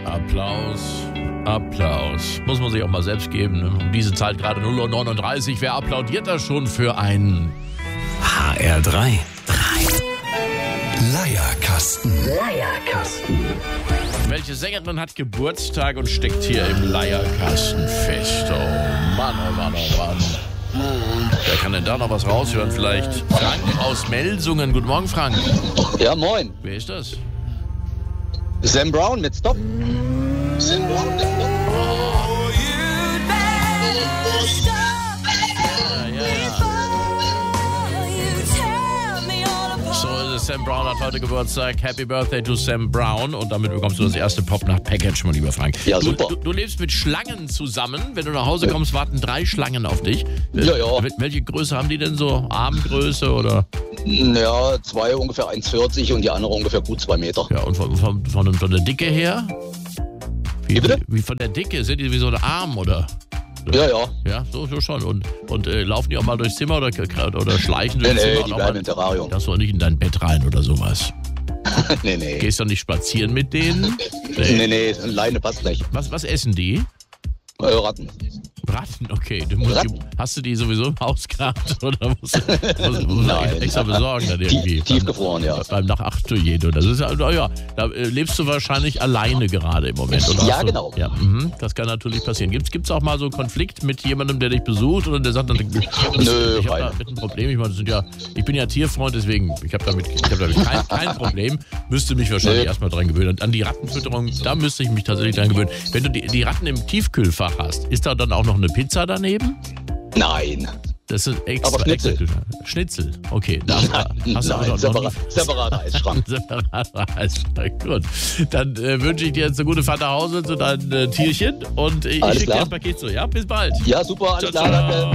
Applaus. Muss man sich auch mal selbst geben. Ne? Um diese Zeit gerade 0:39 Uhr. Wer applaudiert da schon für einen HR3? Leierkasten. Welche Sängerin hat Geburtstag und steckt hier im Leierkasten fest? Oh Mann, oh Mann, oh Mann. Wer kann denn da noch was raushören? Vielleicht Frank aus Melsungen. Guten Morgen, Frank. Ja, moin. Wer ist das? Sam Brown mit Stop. So ist es. Sam Brown hat heute Geburtstag. Happy Birthday to Sam Brown. Und damit bekommst du das erste Pop-Nacht-Package, mein lieber Frank. Ja, super. Du lebst mit Schlangen zusammen. Wenn du nach Hause kommst, warten 3 Schlangen auf dich. Ja. Welche Größe haben die denn so? Armgröße oder? Ja, 2 ungefähr 1,40 und die andere ungefähr gut 2 Meter. Ja, und von der Dicke her? Wie bitte? Wie von der Dicke? Sind die wie so ein Arm, oder? Ja. Ja, so schon. Und laufen die auch mal durchs Zimmer oder schleichen durchs Nee, Zimmer? die bleiben im Terrarium. Darfst du auch nicht in dein Bett rein oder sowas? Nee. Gehst du nicht spazieren mit denen? Nee, Leine passt nicht. Was essen die? Ratten. Ratten, okay. Ratten? Hast du die sowieso im Haus gehabt? Oder musst du Nein. extra besorgen dann irgendwie? Tiefgefroren, ja. Beim Nach-8-Jede. Das ist ja, da lebst du wahrscheinlich alleine gerade im Moment. Oder Ja, hast du, genau. Ja, das kann natürlich passieren. Gibt's auch mal so einen Konflikt mit jemandem, der dich besucht oder der sagt dann, ich habe damit ein Problem. Ich meine, ich bin ja Tierfreund, deswegen, ich habe damit kein Problem. Müsste mich wahrscheinlich erstmal dran gewöhnen. An die Rattenfütterung, da müsste ich mich tatsächlich dran gewöhnen. Wenn du die Ratten im Tiefkühlfach hast, ist da dann auch noch eine Pizza daneben? Nein. Das ist extra. Aber Schnitzel. Schnitzel, okay. Separater Eisschrank. Separater Eisschrank, gut. Dann wünsche ich dir jetzt eine gute Fahrt nach Hause zu deinen Tierchen und ich schicke dir das Paket so. Ja, bis bald. Ja, super, alles Ciao, klar, ciao. danke.